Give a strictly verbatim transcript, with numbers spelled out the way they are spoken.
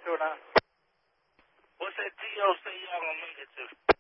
two nine. What's that T O say y'all gonna make it to?